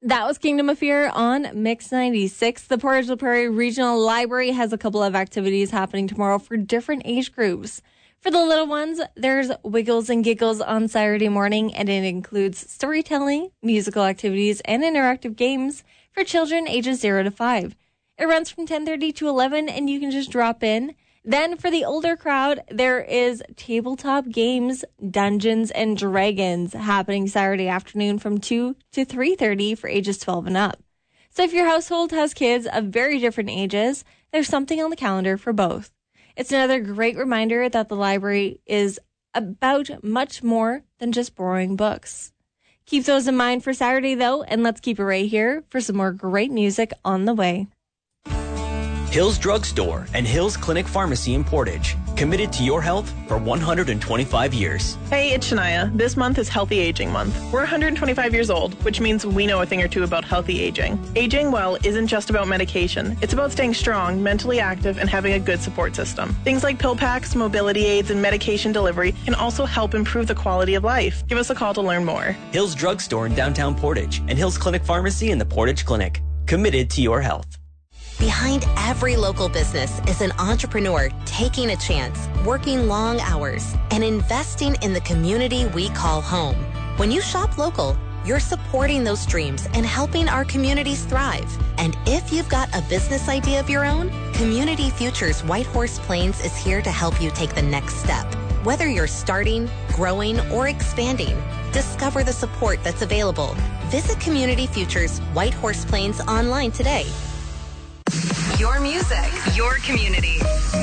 That was Kingdom of Fear on Mix 96. The Portage La Prairie Regional Library has a couple of activities happening tomorrow for different age groups. For the little ones, there's Wiggles and Giggles on Saturday morning, and it includes storytelling, musical activities, and interactive games for children ages 0 to 5. It runs from 10:30 to 11, and you can just drop in. Then for the older crowd, there is tabletop games, Dungeons and Dragons, happening Saturday afternoon from 2 to 3:30 for ages 12 and up. So if your household has kids of very different ages, there's something on the calendar for both. It's another great reminder that the library is about much more than just borrowing books. Keep those in mind for Saturday, though, and let's keep it right here for some more great music on the way. Hills Drug Store and Hills Clinic Pharmacy in Portage. Committed to your health for 125 years. Hey, it's Shania. This month is Healthy Aging Month. We're 125 years old, which means we know a thing or two about healthy aging. Aging well isn't just about medication. It's about staying strong, mentally active, and having a good support system. Things like pill packs, mobility aids, and medication delivery can also help improve the quality of life. Give us a call to learn more. Hills Drug Store in downtown Portage and Hills Clinic Pharmacy in the Portage Clinic. Committed to your health. Behind every local business is an entrepreneur taking a chance, working long hours, and investing in the community we call home. When you shop local, you're supporting those dreams and helping our communities thrive. And if you've got a business idea of your own, Community Futures Whitehorse Plains is here to help you take the next step. Whether you're starting, growing, or expanding, discover the support that's available. Visit Community Futures Whitehorse Plains online today. Your music, your community.